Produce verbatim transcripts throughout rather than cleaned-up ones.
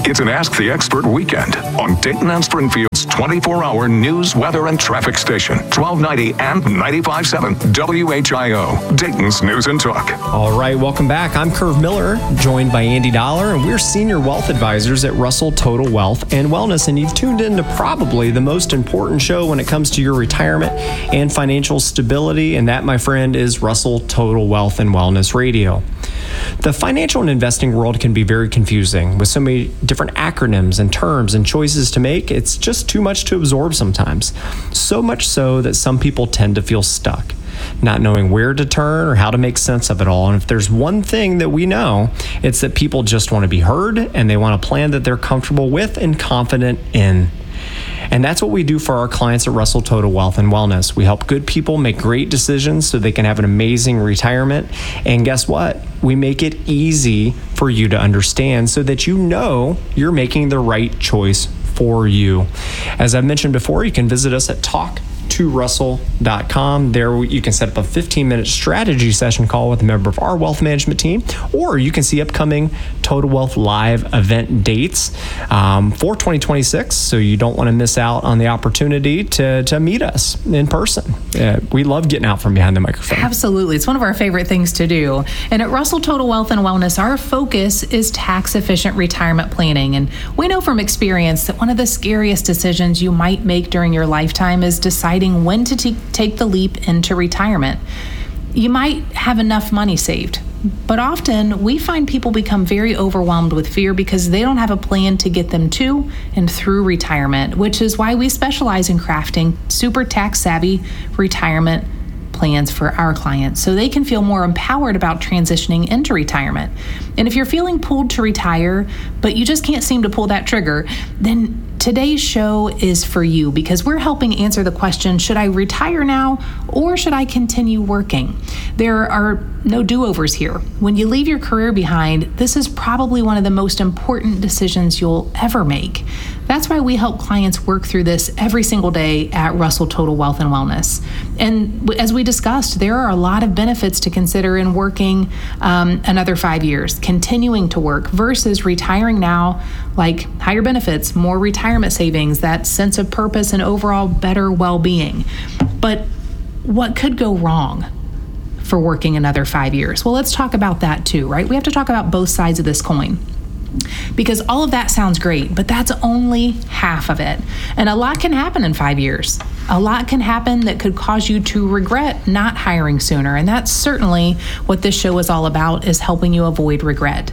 It's an Ask the Expert weekend on Dayton and Springfield's twenty-four hour news, weather, and traffic station, twelve ninety and ninety-five point seven W H I O, Dayton's News and Talk. All right, welcome back. I'm Curve Miller, joined by Andy Dollar, and we're senior wealth advisors at Russell Total Wealth and Wellness, and you've tuned in to probably the most important show when it comes to your retirement and financial stability, and that, my friend, is Russell Total Wealth and Wellness Radio. The financial and investing world can be very confusing with so many different acronyms and terms and choices to make. It's just too much to absorb sometimes. So much so that some people tend to feel stuck, not knowing where to turn or how to make sense of it all. And if there's one thing that we know, it's that people just want to be heard and they want a plan that they're comfortable with and confident in. And that's what we do for our clients at Russell Total Wealth and Wellness. We help good people make great decisions so they can have an amazing retirement. And guess what? We make it easy for you to understand so that you know you're making the right choice for you. As I've mentioned before, you can visit us at talk to russell dot com. There you can set up a fifteen minute strategy session call with a member of our wealth management team, or you can see upcoming Total Wealth Live event dates um, for twenty twenty-six, so you don't want to miss out on the opportunity to, to meet us in person. Uh, we love getting out from behind the microphone. Absolutely. It's one of our favorite things to do. And at Russell Total Wealth and Wellness, our focus is tax-efficient retirement planning. And we know from experience that one of the scariest decisions you might make during your lifetime is deciding when to t- take the leap into retirement. You might have enough money saved, but often we find people become very overwhelmed with fear because they don't have a plan to get them to and through retirement, which is why we specialize in crafting super tax-savvy retirement plans for our clients so they can feel more empowered about transitioning into retirement. And if you're feeling pulled to retire, but you just can't seem to pull that trigger, then today's show is for you because we're helping answer the question, should I retire now or should I continue working? There are no do-overs here. When you leave your career behind, this is probably one of the most important decisions you'll ever make. That's why we help clients work through this every single day at Russell Total Wealth and Wellness. And as we discussed, there are a lot of benefits to consider in working um, another five years, continuing to work versus retiring now, like higher benefits, more retirement savings, that sense of purpose and overall better well-being. But what could go wrong for working another five years? Well, let's talk about that too, right? We have to talk about both sides of this coin. Because all of that sounds great, but that's only half of it. And a lot can happen in five years. A lot can happen that could cause you to regret not hiring sooner. And that's certainly what this show is all about, is helping you avoid regret.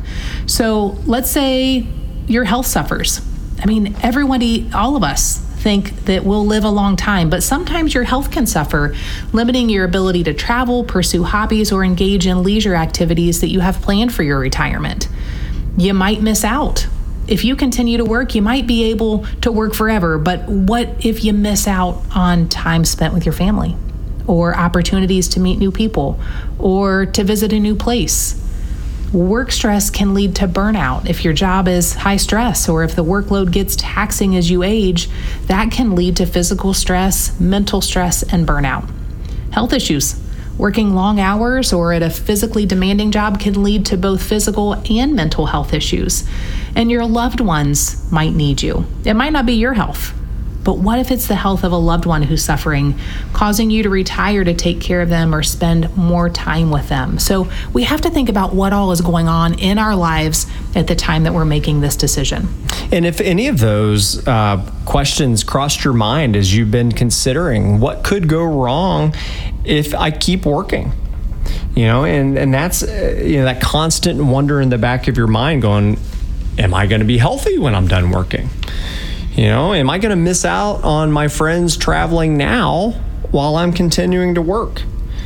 So let's say your health suffers. I mean, everybody, all of us think that we'll live a long time, but sometimes your health can suffer, limiting your ability to travel, pursue hobbies, or engage in leisure activities that you have planned for your retirement. You might miss out. If you continue to work, you might be able to work forever, but what if you miss out on time spent with your family, or opportunities to meet new people, or to visit a new place? Work stress can lead to burnout. If your job is high stress, or if the workload gets taxing as you age, that can lead to physical stress, mental stress, and burnout. Health issues. Working long hours or at a physically demanding job can lead to both physical and mental health issues. And your loved ones might need you. It might not be your health, but what if it's the health of a loved one who's suffering, causing you to retire to take care of them or spend more time with them? So we have to think about what all is going on in our lives at the time that we're making this decision. And if any of those uh, questions crossed your mind as you've been considering what could go wrong if I keep working, you know, and, and that's, uh, you know, that constant wonder in the back of your mind going, am I going to be healthy when I'm done working? You know, am I going to miss out on my friends traveling now while I'm continuing to work?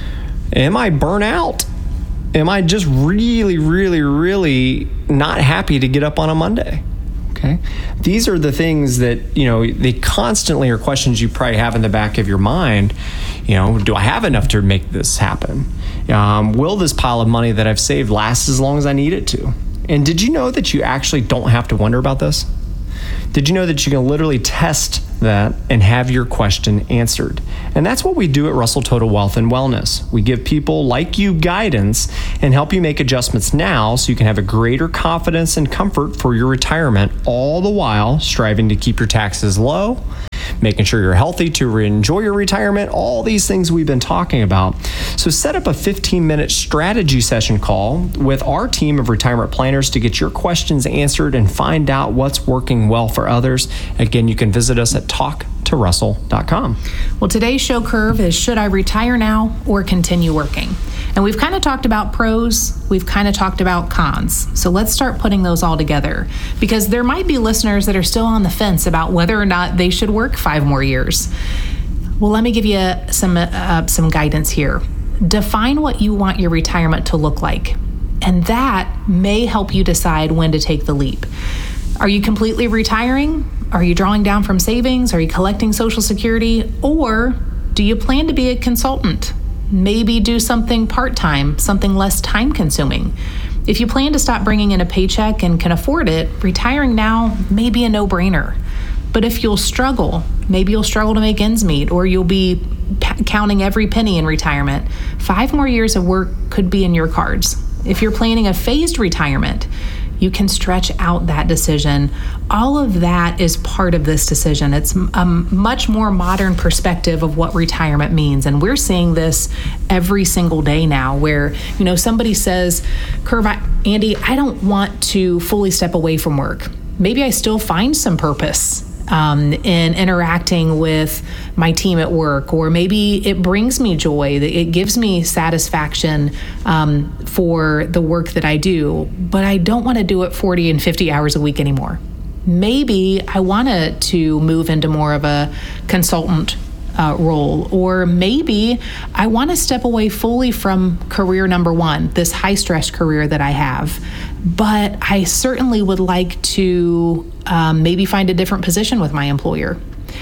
Am I burnt out? Am I just really, really, really not happy to get up on a Monday? Okay. These are the things that, you know, they constantly are questions you probably have in the back of your mind. You know, do I have enough to make this happen? Um, will this pile of money that I've saved last as long as I need it to? And did you know that you actually don't have to wonder about this? Did you know that you can literally test that and have your question answered. And that's what we do at Russell Total Wealth and Wellness. We give people like you guidance and help you make adjustments now so you can have a greater confidence and comfort for your retirement, all the while striving to keep your taxes low, making sure you're healthy to enjoy your retirement, all these things we've been talking about. So set up a fifteen minute strategy session call with our team of retirement planners to get your questions answered and find out what's working well for others. Again, you can visit us at talk to russell dot com. Well, today's show curve is, should I retire now or continue working? And we've kind of talked about pros, we've kind of talked about cons. So let's start putting those all together, because there might be listeners that are still on the fence about whether or not they should work five more years. Well, let me give you some uh, some guidance here. Define what you want your retirement to look like, and that may help you decide when to take the leap. Are you completely retiring? Are you drawing down from savings? Are you collecting Social Security? Or do you plan to be a consultant? Maybe do something part-time, something less time-consuming. If you plan to stop bringing in a paycheck and can afford it, retiring now may be a no-brainer. But if you'll struggle, maybe you'll struggle to make ends meet, or you'll be p- counting every penny in retirement, five more years of work could be in your cards. If you're planning a phased retirement, you can stretch out that decision. All of that is part of this decision. It's a much more modern perspective of what retirement means. And we're seeing this every single day now, where, you know, somebody says, Curve, I, Andy, I don't want to fully step away from work. Maybe I still find some purpose Um, in interacting with my team at work, or maybe it brings me joy, it gives me satisfaction um, for the work that I do, but I don't want to do it forty and fifty hours a week anymore. Maybe I want to move into more of a consultant Uh, role, or maybe I want to step away fully from career number one, this high stress career that I have, but I certainly would like to um, maybe find a different position with my employer.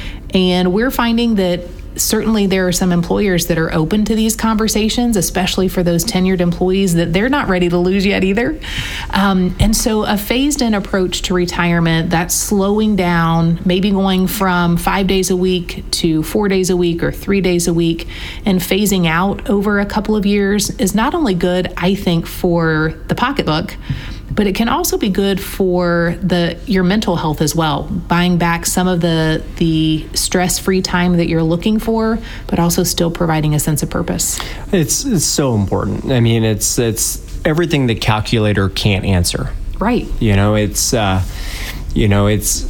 And we're finding that certainly there are some employers that are open to these conversations, especially for those tenured employees that they're not ready to lose yet either. Um, and so a phased-in approach to retirement, that's slowing down, maybe going from five days a week to four days a week or three days a week, and phasing out over a couple of years, is not only good, I think, for the pocketbook, but it can also be good for the your mental health as well, buying back some of the the stress-free time that you're looking for, but also still providing a sense of purpose. It's it's so important. I mean, it's it's everything the calculator can't answer. Right. You know, it's uh, you know, it's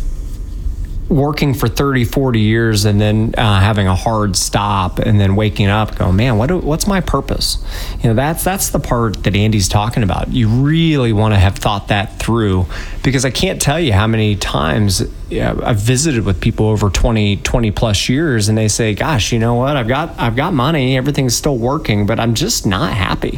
working for thirty, forty years and then uh, having a hard stop and then waking up going, man, what do, what's my purpose? You know, that's that's the part that Andy's talking about. You really want to have thought that through, because I can't tell you how many times you know, I've visited with people over twenty, twenty plus years, and they say, gosh, you know what, I've got I've got money, everything's still working, but I'm just not happy.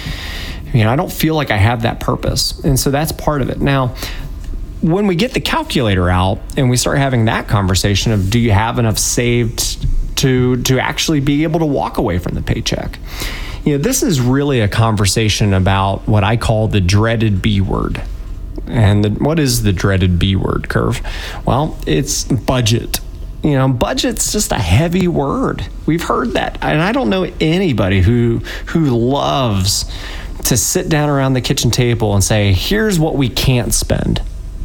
You know, I don't feel like I have that purpose. And so that's part of it. Now, when we get the calculator out and we start having that conversation of, do you have enough saved to to actually be able to walk away from the paycheck? You know, this is really a conversation about what I call the dreaded B word. And the, what is the dreaded B word, Curve? Well, it's budget. You know, budget's just a heavy word. We've heard that. And I don't know anybody who who loves to sit down around the kitchen table and say, here's what we can't spend.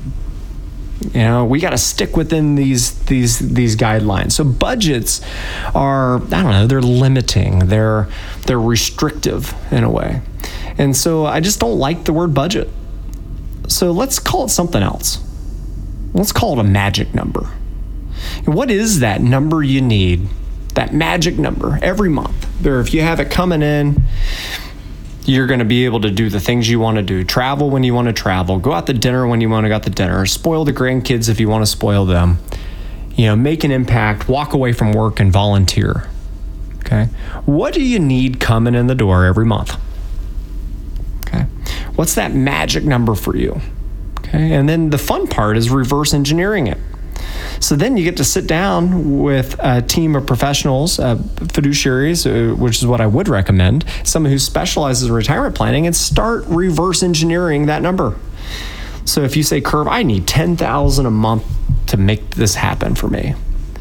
You know, we got to stick within these these these guidelines. So budgets are, I don't know, they're limiting, they're they're restrictive in a way. And so I just don't like the word budget. So let's call it something else. Let's call it a magic number. What is that number you need? That magic number every month. Or if you have it coming in, you're going to be able to do the things you want to do, travel when you want to travel, go out to dinner when you want to go out to dinner, spoil the grandkids if you want to spoil them, you know, make an impact, walk away from work and volunteer. Okay. What do you need coming in the door every month? Okay. What's that magic number for you? Okay. And then the fun part is reverse engineering it. So then you get to sit down with a team of professionals, uh, fiduciaries, uh, which is what I would recommend, someone who specializes in retirement planning, and start reverse engineering that number. So if you say, Curve, I need ten thousand dollars a month to make this happen for me.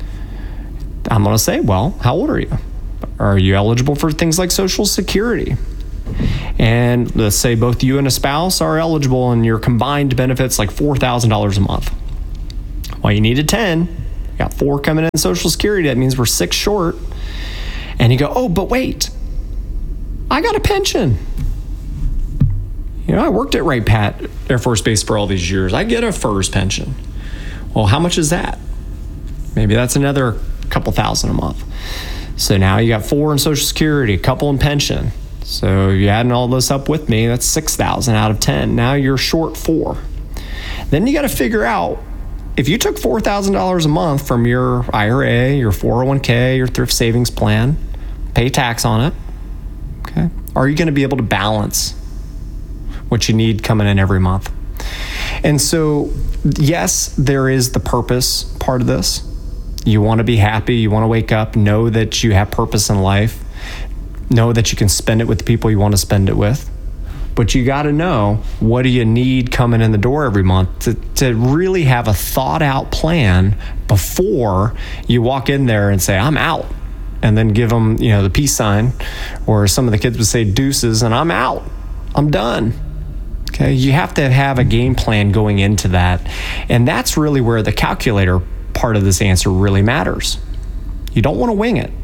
I'm going to say, well, how old are you? Are you eligible for things like Social Security? And let's say both you and a spouse are eligible and your combined benefits like four thousand dollars a month. Well, you needed ten. You got four coming in Social Security. That means we're six short. And you go, oh, but wait, I got a pension. You know, I worked at Wright Pat Air Force Base for all these years. I get a F E R S pension. Well, how much is that? Maybe that's another couple thousand a month. So now you got four in Social Security, a couple in pension. So you're adding all this up with me, that's six thousand out of ten. Now you're short four. Then you got to figure out, if you took four thousand dollars a month from your I R A, your four oh one k, your thrift savings plan, pay tax on it, okay? Are you going to be able to balance what you need coming in every month? And so, yes, there is the purpose part of this. You want to be happy. You want to wake up, know that you have purpose in life, know that you can spend it with the people you want to spend it with. But you got to know, what do you need coming in the door every month to, to really have a thought out plan before you walk in there and say, I'm out. And then give them, you know, the peace sign, or some of the kids would say deuces, and I'm out. I'm done. Okay. You have to have a game plan going into that. And that's really where the calculator part of this answer really matters. You don't want to wing it.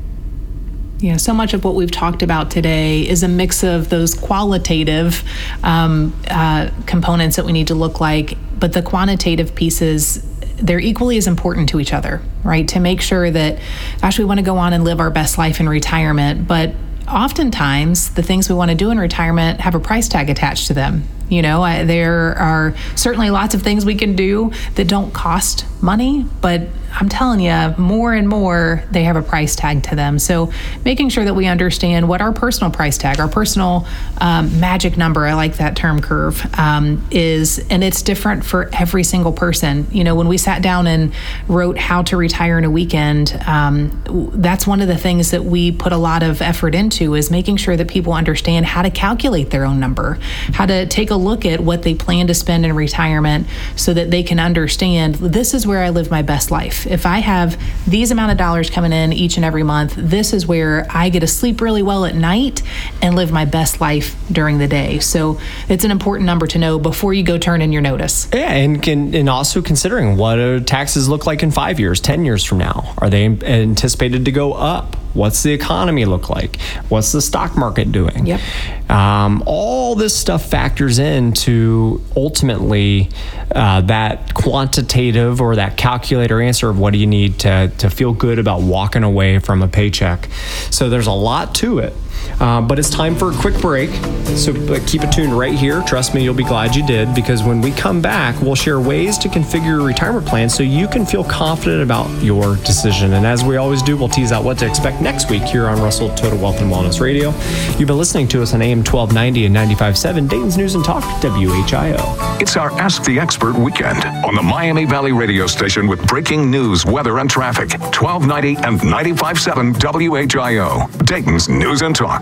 Yeah, so much of what we've talked about today is a mix of those qualitative um, uh, components that we need to look like, but the quantitative pieces, they're equally as important to each other, right? To make sure that, gosh, we want to go on and live our best life in retirement, but oftentimes the things we want to do in retirement have a price tag attached to them. You know, I, there are certainly lots of things we can do that don't cost money, but I'm telling you, more and more, they have a price tag to them. So making sure that we understand what our personal price tag, our personal um, magic number, I like that term, Curve, um, is, and it's different for every single person. You know, when we sat down and wrote How to Retire in a Weekend, um, that's one of the things that we put a lot of effort into, is making sure that people understand how to calculate their own number, how to take a look at what they plan to spend in retirement so that they can understand, this is where I live my best life. If I have these amount of dollars coming in each and every month, this is where I get to sleep really well at night and live my best life during the day. So it's an important number to know before you go turn in your notice. Yeah, and can, and also considering what do taxes look like in five years, ten years from now? Are they anticipated to go up? What's the economy look like? What's the stock market doing? Yep. Um, all this stuff factors into ultimately uh, that quantitative or that calculator answer of what do you need to, to feel good about walking away from a paycheck. So there's a lot to it. Uh, but it's time for a quick break. So uh, keep it tuned right here. Trust me, you'll be glad you did, because when we come back, we'll share ways to configure your retirement plan so you can feel confident about your decision. And as we always do, we'll tease out what to expect next week here on Russell Total Wealth and Wellness Radio. You've been listening to us on A M twelve ninety and ninety-five point seven, Dayton's News and Talk, W H I O. It's our Ask the Expert weekend on the Miami Valley radio station with breaking news, weather, and traffic. twelve ninety and ninety-five point seven W H I O, Dayton's News and Talk.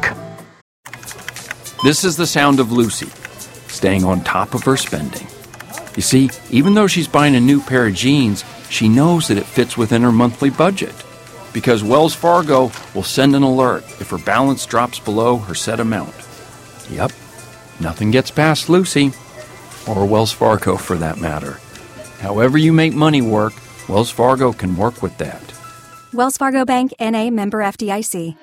This is the sound of Lucy, staying on top of her spending. You see, even though she's buying a new pair of jeans, she knows that it fits within her monthly budget, because Wells Fargo will send an alert if her balance drops below her set amount. Yep, nothing gets past Lucy, or Wells Fargo for that matter. However you make money work, Wells Fargo can work with that. Wells Fargo Bank, N A, member F D I C.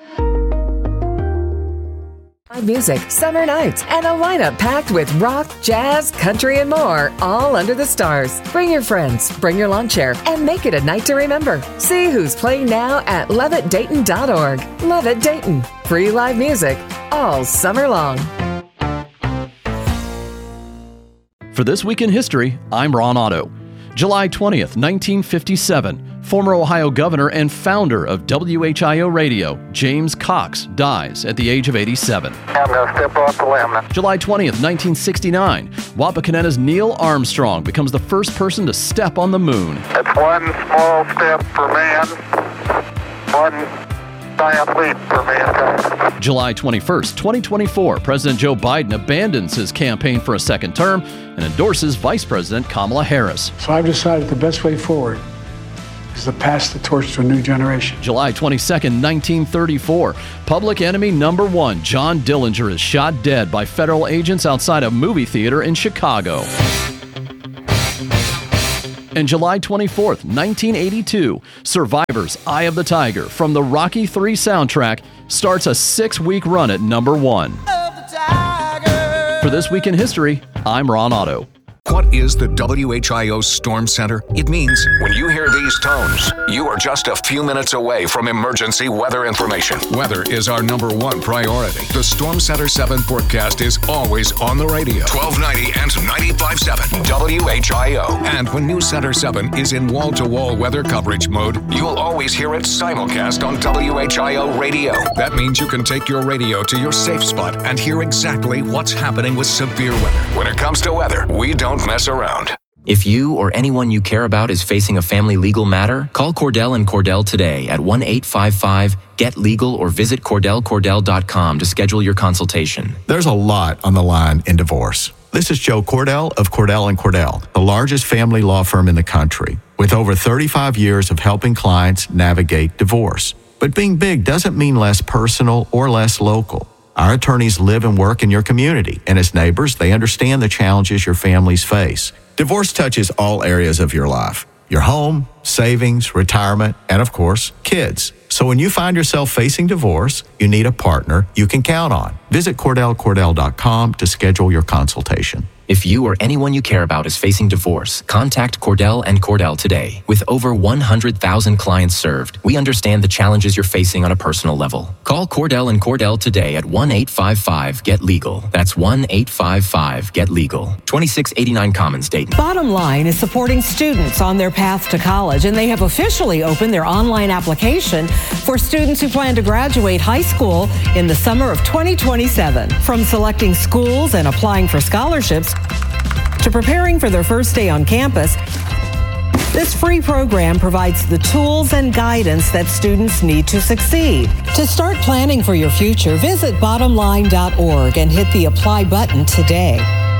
Music, summer nights, and a lineup packed with rock, jazz, country, and more, all under the stars. Bring your friends, bring your lawn chair, and make it a night to remember. See who's playing now at love it dayton dot org. Love It Dayton. Free live music all summer long. For This Week in History, I'm Ron Otto. July twentieth, nineteen fifty-seven. Former Ohio governor and founder of W H I O Radio, James Cox, dies at the age of eighty-seven. I'm going to step off the limb. July twentieth, nineteen sixty-nine. Wapakoneta's Neil Armstrong becomes the first person to step on the moon. It's one small step for man, one giant leap for mankind. July twenty-first, twenty twenty-four. President Joe Biden abandons his campaign for a second term and endorses Vice President Kamala Harris. So I've decided the best way forward is to pass the torch to a new generation. July twenty-second, nineteen thirty-four. Public enemy number one, John Dillinger, is shot dead by federal agents outside a movie theater in Chicago. And July twenty-fourth, nineteen eighty-two, Survivor's Eye of the Tiger from the Rocky three soundtrack starts a six-week run at number one. For This Week in History, I'm Ron Otto. What is the W H I O Storm Center? It means when you hear these tones, you are just a few minutes away from emergency weather information. Weather is our number one priority. The Storm Center seven forecast is always on the radio. twelve ninety and ninety-five point seven W H I O. And when News Center seven is in wall-to-wall weather coverage mode, you'll always hear it simulcast on W H I O radio. That means you can take your radio to your safe spot and hear exactly what's happening with severe weather. When it comes to weather, we don't mess around. If you or anyone you care about is facing a family legal matter, call Cordell and Cordell today at one eight five five get legal or visit cordell cordell dot com to schedule your consultation. There's a lot on the line in divorce. This is Joe Cordell of Cordell and Cordell, the largest family law firm in the country, with over thirty-five years of helping clients navigate divorce. But being big doesn't mean less personal or less local. Our attorneys live and work in your community, and as neighbors, they understand the challenges your families face. Divorce touches all areas of your life: your home, savings, retirement, and of course, kids. So when you find yourself facing divorce, you need a partner you can count on. Visit cordell cordell dot com to schedule your consultation. If you or anyone you care about is facing divorce, contact Cordell and Cordell today. With over one hundred thousand clients served, we understand the challenges you're facing on a personal level. Call Cordell and Cordell today at one eight five five get legal. That's one eight five five get legal. twenty-six eighty-nine Commons, Dayton. Bottom Line is supporting students on their path to college, and they have officially opened their online application for students who plan to graduate high school in the summer of twenty twenty-seven. From selecting schools and applying for scholarships to preparing for their first day on campus, this free program provides the tools and guidance that students need to succeed. To start planning for your future, visit bottom line dot org and hit the apply button today.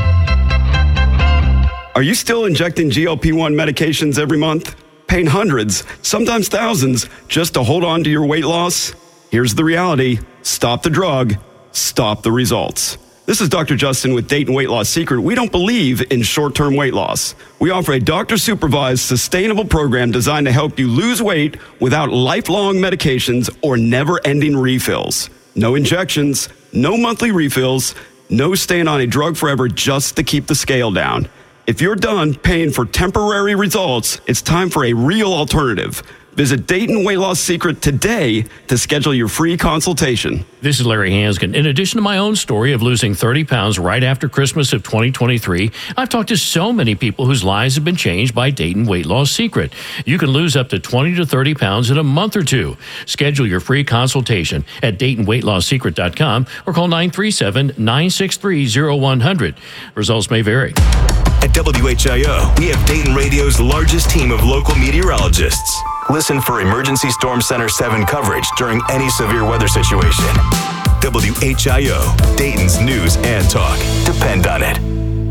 Are you still injecting G L P one medications every month? Paying hundreds, sometimes thousands, just to hold on to your weight loss? Here's the reality. Stop the drug. Stop the results. This is Doctor Justin with Dayton Weight Loss Secret. We don't believe in short-term weight loss. We offer a doctor-supervised, sustainable program designed to help you lose weight without lifelong medications or never-ending refills. No injections, no monthly refills, no staying on a drug forever just to keep the scale down. If you're done paying for temporary results, it's time for a real alternative. Visit Dayton Weight Loss Secret today to schedule your free consultation. This is Larry Hanskin. In addition to my own story of losing thirty pounds right after Christmas of twenty twenty-three, I've talked to so many people whose lives have been changed by Dayton Weight Loss Secret. You can lose up to twenty to thirty pounds in a month or two. Schedule your free consultation at dayton weight loss secret dot com or call nine three seven, nine six three, zero one zero zero. Results may vary. At W H I O, we have Dayton Radio's largest team of local meteorologists. Listen for Emergency Storm Center seven coverage during any severe weather situation. W H I O, Dayton's news and talk. Depend on it.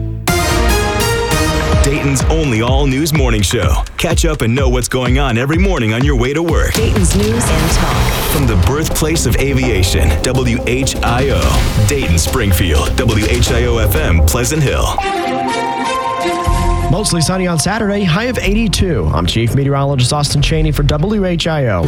Dayton's only all-news morning show. Catch up and know what's going on every morning on your way to work. Dayton's news and talk. From the birthplace of aviation, W H I O, Dayton, Springfield, W H I O F M, Pleasant Hill. Mostly sunny on Saturday, high of eighty-two. I'm Chief Meteorologist Austin Cheney for W H I O.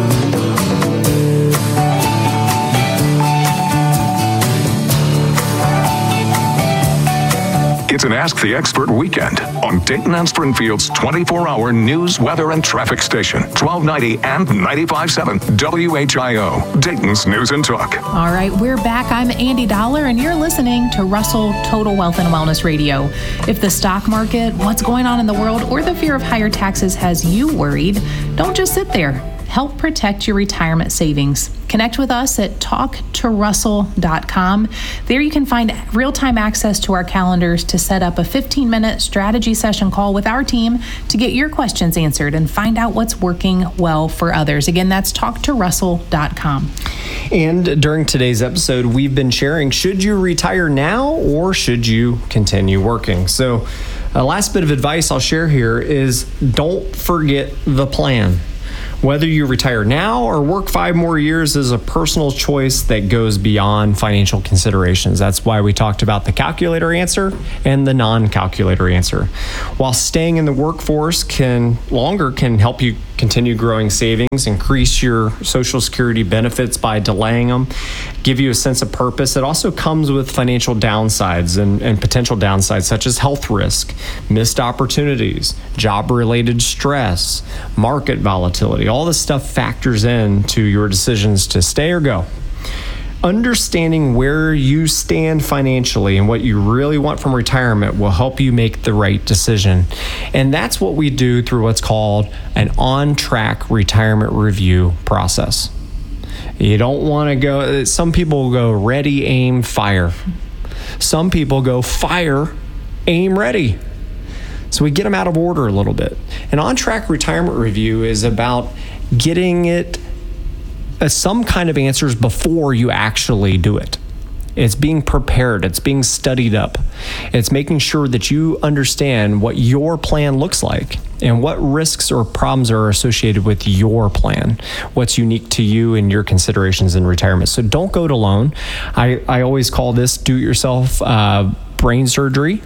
It's an Ask the Expert weekend on Dayton and Springfield's twenty-four hour news, weather, and traffic station, twelve ninety and ninety-five point seven W H I O, Dayton's News and Talk. All right, we're back. I'm Andy Dollar, and you're listening to Russell Total Wealth and Wellness Radio. If the stock market, what's going on in the world, or the fear of higher taxes has you worried, don't just sit there. Help protect your retirement savings. Connect with us at talk to russell dot com. There you can find real-time access to our calendars to set up a fifteen minute strategy session call with our team to get your questions answered and find out what's working well for others. Again, that's talk to russell dot com. And during today's episode, we've been sharing, should you retire now or should you continue working? So The last bit of advice I'll share here is don't forget the plan. Whether you retire now or work five more years is a personal choice that goes beyond financial considerations. That's why we talked about the calculator answer and the non-calculator answer. While staying in the workforce can longer can help you continue growing savings, increase your Social Security benefits by delaying them, give you a sense of purpose. It also comes with financial downsides and, and potential downsides such as health risk, missed opportunities, job-related stress, market volatility. All this stuff factors into your decisions to stay or go. Understanding where you stand financially and what you really want from retirement will help you make the right decision. And that's what we do through what's called an on-track retirement review process. You don't want to go, some people go ready, aim, fire. Some people go fire, aim, ready. So we get them out of order a little bit. An on-track retirement review is about getting it uh, some kind of answers before you actually do it. It's being prepared. It's being studied up. It's making sure that you understand what your plan looks like and what risks or problems are associated with your plan, what's unique to you and your considerations in retirement. So don't go it alone. I, I always call this do-it-yourself uh, brain surgery.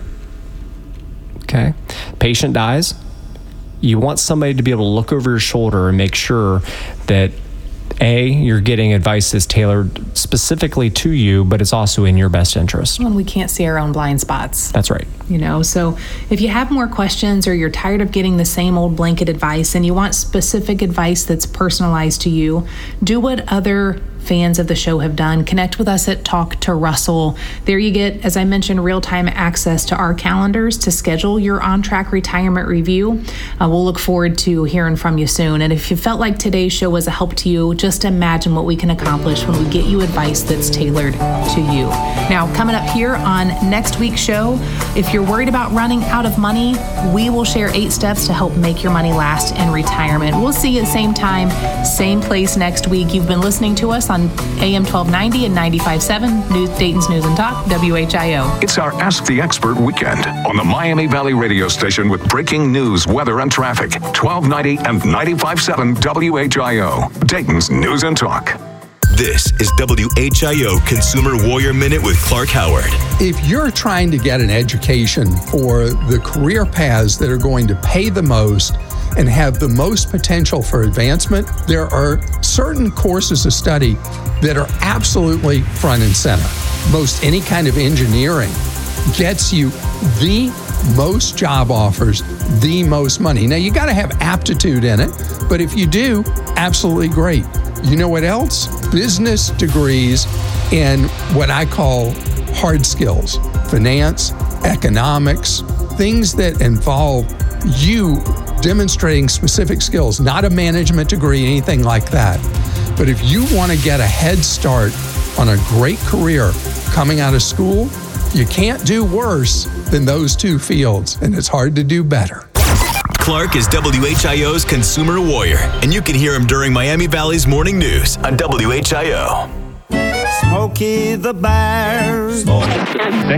Okay. Patient dies. You want somebody to be able to look over your shoulder and make sure that A, you're getting advice that's tailored specifically to you, but it's also in your best interest. And we can't see our own blind spots. That's right. You know, so if you have more questions or you're tired of getting the same old blanket advice and you want specific advice that's personalized to you, do what other fans of the show have done. Connect with us at Talk to Russell. There you get, as I mentioned, real-time access to our calendars to schedule your on-track retirement review. Uh, we'll look forward to hearing from you soon. And if you felt like today's show was a help to you, just imagine what we can accomplish when we get you advice that's tailored to you. Now, coming up here on next week's show, if you're worried about running out of money, we will share eight steps to help make your money last in retirement. We'll see you at the same time, same place next week. You've been listening to us on A M twelve ninety and ninety-five point seven, News, Dayton's News and Talk, W H I O. It's our Ask the Expert weekend on the Miami Valley radio station with breaking news, weather, and traffic. twelve ninety and ninety-five point seven W H I O, Dayton's News and Talk. This is W H I O Consumer Warrior Minute with Clark Howard. If you're trying to get an education for the career paths that are going to pay the most and have the most potential for advancement, there are certain courses of study that are absolutely front and center. Most any kind of engineering gets you the most job offers, the most money. Now, you got to have aptitude in it, but if you do, absolutely great. You know what else? Business degrees in what I call hard skills, finance, economics, things that involve you demonstrating specific skills, not a management degree, anything like that. But if you want to get a head start on a great career coming out of school, you can't do worse than those two fields, and it's hard to do better. Clark is W H I O's Consumer Warrior, and you can hear him during Miami Valley's Morning News on W H I O. Smokey the Bear.